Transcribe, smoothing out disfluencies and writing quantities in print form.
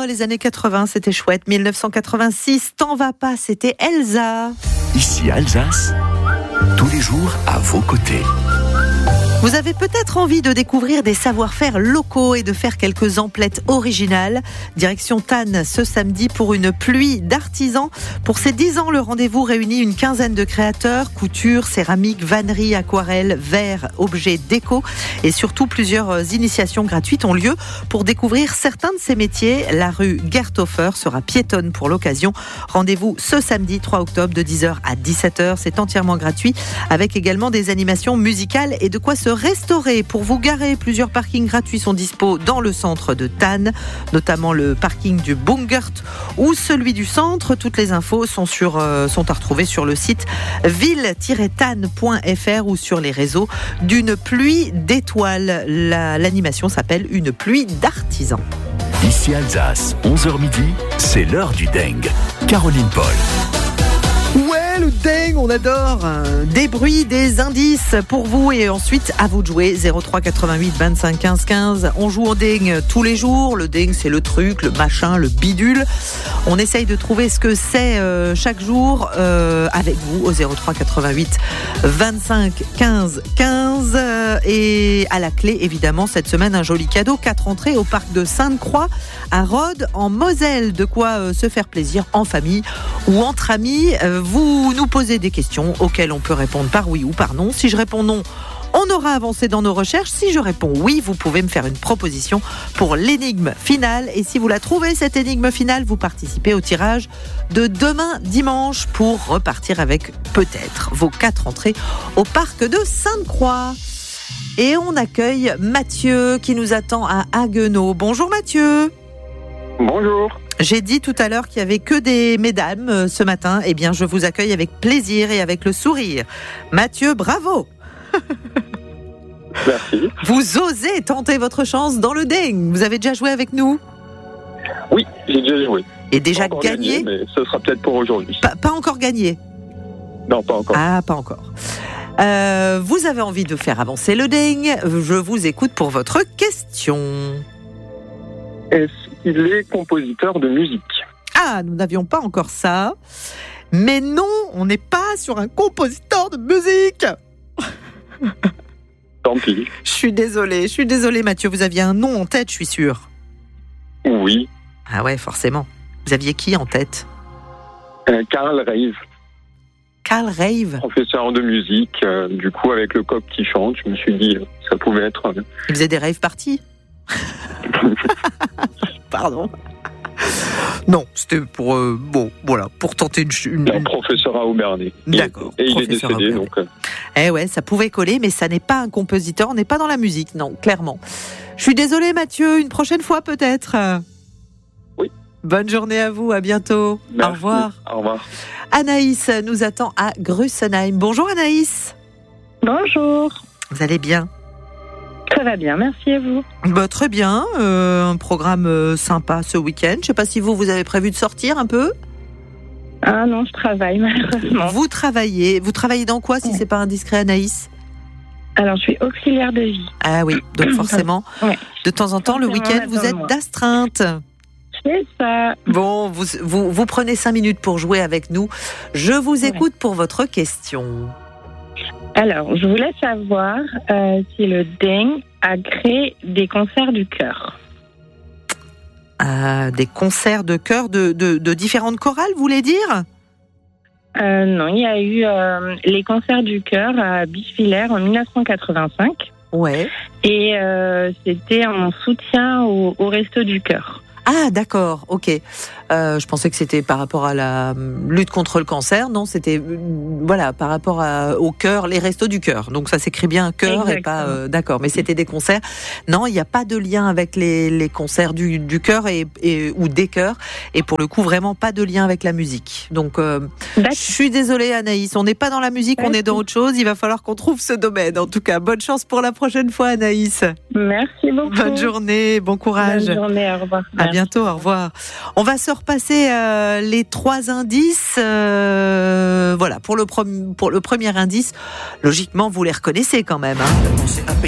Oh, les années 80, c'était chouette. 1986, T'en vas pas, c'était Elsa. Ici Alsace, tous les jours à vos côtés. Vous avez peut-être envie de découvrir des savoir-faire locaux et de faire quelques emplettes originales. Direction Thann ce samedi pour une pluie d'artisans. Pour ses 10 ans, le rendez-vous réunit une quinzaine de créateurs, couture, céramique, vannerie, aquarelle, verre, objets déco et surtout plusieurs initiations gratuites ont lieu. Pour découvrir certains de ces métiers, la rue Gerthofer sera piétonne pour l'occasion. Rendez-vous ce samedi 3 octobre de 10h à 17h. C'est entièrement gratuit avec également des animations musicales et de quoi se restaurer. Pour vous garer, plusieurs parkings gratuits sont dispo dans le centre de Thann, notamment le parking du Bungert ou celui du centre. Toutes les infos sont à retrouver sur le site ville-thann.fr ou sur les réseaux d'une pluie d'étoiles. L'animation s'appelle Une pluie d'artisans. Ici Alsace, 11h midi, c'est l'heure du dingue. Caroline Paul. Ouais, le dingue, on adore. Des bruits, des indices pour vous et ensuite à vous de jouer. 03 88 25 15 15. On joue au dingue tous les jours. Le dingue, c'est le truc, le machin, le bidule. On essaye de trouver ce que c'est chaque jour avec vous au 03 88 25 15 15. Et à la clé, évidemment, cette semaine, un joli cadeau. 4 entrées au parc de Sainte-Croix à Rhodes, en Moselle. De quoi se faire plaisir en famille ou entre amis. Vous nous posez des questions auxquelles on peut répondre par oui ou par non. Si je réponds non, on aura avancé dans nos recherches. Si je réponds oui, vous pouvez me faire une proposition pour l'énigme finale. Et si vous la trouvez, cette énigme finale, vous participez au tirage de demain dimanche pour repartir avec peut-être vos 4 entrées au parc de Sainte-Croix. Et on accueille Mathieu qui nous attend à Haguenau. Bonjour Mathieu. Bonjour. J'ai dit tout à l'heure qu'il n'y avait que des mesdames ce matin. Eh bien, je vous accueille avec plaisir et avec le sourire. Mathieu, bravo. Merci. Vous osez tenter votre chance dans le dingue. Vous avez déjà joué avec nous ? Oui, j'ai déjà joué. Et déjà gagné ? Mais ce sera peut-être pour aujourd'hui. Pas encore gagné ? Non, pas encore. Ah, pas encore. Vous avez envie de faire avancer le dingue ? Je vous écoute pour votre question. Est-ce qu'il est compositeur de musique ? Ah, nous n'avions pas encore ça. Mais non, on n'est pas sur un compositeur de musique. Tant pis. Je suis désolée Mathieu, vous aviez un nom en tête, je suis sûre. Oui. Ah ouais, forcément. Vous aviez qui en tête ? Karl Reive. Karl Reive. Professeur de musique. Du coup, avec le coq qui chante, je me suis dit ça pouvait être... Il faisait des rave parties. Pardon. Non, c'était pour pour tenter une... Un professeur à Aubernay. D'accord. Et il est décédé, donc... Eh ouais, ça pouvait coller, mais ça n'est pas un compositeur, on n'est pas dans la musique, non, clairement. Je suis désolée Mathieu, une prochaine fois peut-être. Oui. Bonne journée à vous, à bientôt. Merci. Au revoir. Au revoir. Anaïs nous attend à Grussenheim. Bonjour Anaïs. Bonjour. Vous allez bien ? Ça va bien, merci à vous. Très bien, un programme sympa ce week-end. Je ne sais pas si vous avez prévu de sortir un peu ? Ah non, je travaille malheureusement. Vous travaillez dans quoi si c'est pas indiscret Anaïs ? Alors, je suis auxiliaire de vie. Ah oui, donc forcément, ouais. De temps en temps, le week-end, vous êtes d'astreinte. C'est ça. Bon, vous prenez 5 minutes pour jouer avec nous. Je vous écoute pour votre question. Alors, je voulais savoir si le dingue a créé des concerts du chœur. Des concerts de chœur de différentes chorales, vous voulez dire ? Non, il y a eu les concerts du chœur à Bischwiller en 1985. Ouais. Et c'était en soutien au Resto du Cœur. Ah, d'accord, ok. Je pensais que c'était par rapport à la lutte contre le cancer. Non, c'était par rapport au cœur, les restos du cœur. Donc ça s'écrit bien cœur et pas d'accord. Mais c'était des concerts. Non, il n'y a pas de lien avec les concerts du cœur ou des chœurs. Et pour le coup, vraiment pas de lien avec la musique. Donc je suis désolée Anaïs, on n'est pas dans la musique, on est dans autre chose. Il va falloir qu'on trouve ce domaine. En tout cas, bonne chance pour la prochaine fois Anaïs. Merci beaucoup. Bonne journée, bon courage. Bonne journée, au revoir. À bientôt, au revoir. On va se repasser les 3 indices. Pour le premier indice, logiquement, vous les reconnaissez quand même. Hein.